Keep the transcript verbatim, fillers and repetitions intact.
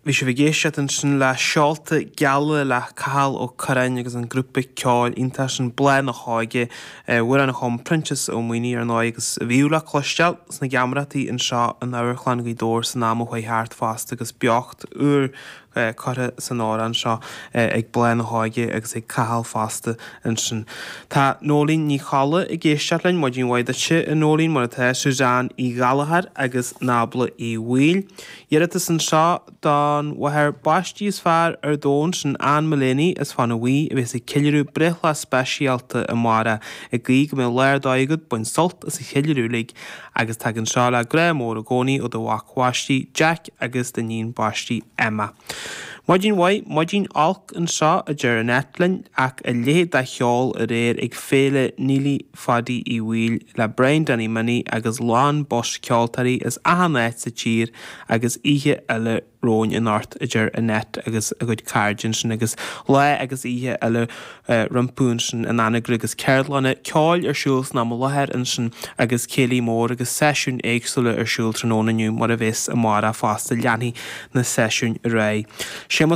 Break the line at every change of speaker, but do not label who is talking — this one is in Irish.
Bhí sé bh géiste an sin le seolta gealla le cail ó Corainn agus an grúpa ceáil ionta sin blean na háige bhuair an chum printes ó muoine ar ná agus bhíúla cloisteal sna geamratí an seo an áirchlan go dóir san ná chuí háart fásta agus beocht uair cara san áran seo ag blean na háige agus ag cail fásta an sin. Tá nólín ní chala i ggéisteart lein maidín bhaid se an nólín mar atá Suzanne í Galahad agus nábla í Mhuil. Dhearad is an seo don wathir baistí is fearr ar dón sin an Mullany is fan a bhí a bheits i ciileadú brethla speisialta a mara i gí go mé léir daigad buin solt is i ciileadú lig agus tag an seo le gré mór a gcónaí ó do bhac Jack agus den níon baistí Emma. Maidín bhaid maidín alc an seo a dear an Etlainn ach a léad a cheol a réir ag féle nílí fadaí í Mhuil le Brian Danny Money agus Lán Bosch ceoltarí is ahannéit sa tír agus ihe eile róin in ort a dear an net agus a good cardin sin agus le agus ihe eile rumpún sin an anagru agus ceirlanna ceáil ar siúls ná mo lehéir an sin agus célí mór agus sesiún éagsúla ar siúl trónaniu mar a bhís a mara fásta leanaí na sesiún ré.